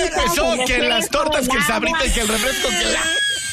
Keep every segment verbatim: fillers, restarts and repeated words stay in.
empezó? Que las tortas, que el sabrita y que el refresco, que la...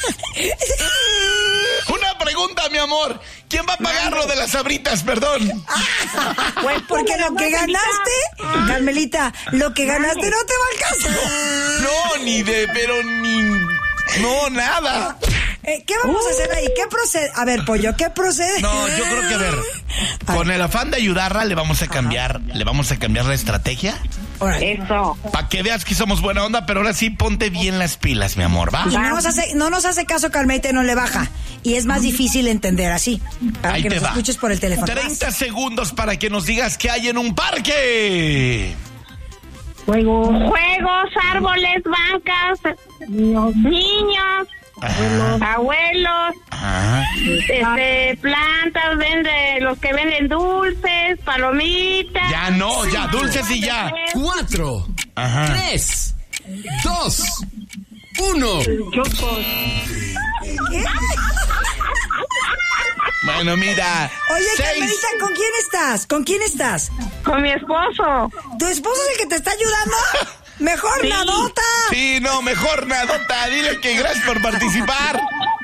Una pregunta, mi amor. ¿Quién va a pagar lo de las sabritas, perdón? Pues porque lo que ganaste, Carmelita, lo que ganaste no te va a alcanzar. No, ni de, pero ni... No, nada. Eh, ¿Qué vamos a hacer ahí? ¿Qué procede? A ver, Pollo, ¿qué procede? No, yo creo que, a ver, con el afán de ayudarla, le vamos a cambiar, le vamos a cambiar la estrategia. Órale. Eso. Para que veas que somos buena onda, pero ahora sí ponte bien las pilas, mi amor, ¿va? Y no nos hace, no nos hace caso Carmelita y no le baja. Y es más difícil entender así. Para Ahí que te nos va. escuches por el teléfono. treinta segundos para que nos digas qué hay en un parque. Juegos. Juegos, árboles, bancas, niños, Ajá. abuelos, Ajá. este, plantas, vende, los que venden dulces, palomitas. Ya no, ya, dulces y ya. Cuatro, Ajá. tres, dos, uno. Bueno, mira. Oye, seis. Carmelita, ¿con quién estás? ¿Con quién estás? Con mi esposo. ¿Tu esposo es el que te está ayudando? ¡Mejor Sí. nadota! Sí, no, mejor nadota. Dile que gracias por participar.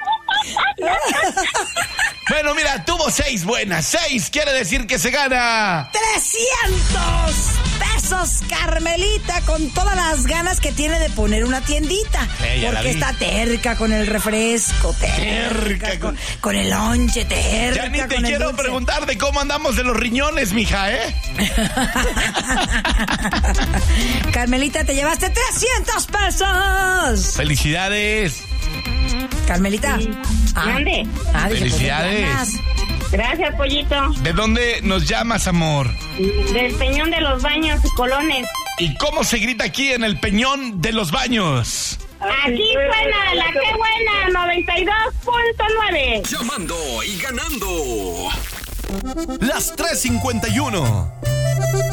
Bueno, mira, tuvo seis buenas. Seis quiere decir que se gana ¡trescientos pesos, Carmelita! Con todas las ganas que tiene de poner una tiendita. Eh, ya la porque vi. está terca con el refresco, terca, Terca con, con- con el lonche, terca Ya ni te con el quiero dulce. preguntar de cómo andamos de los riñones, mija, ¿eh? Carmelita, te llevaste trescientos pesos. Felicidades. Carmelita. Ah, Mande. ah, dije, pues, Felicidades. ganas. Gracias, pollito. ¿De dónde nos llamas, amor? Del Peñón de los Baños y Colones. ¿Y cómo se grita aquí en el Peñón de los Baños? Aquí suena la que buena, noventa y dos punto nueve. Llamando y ganando. Las tres cincuenta y uno.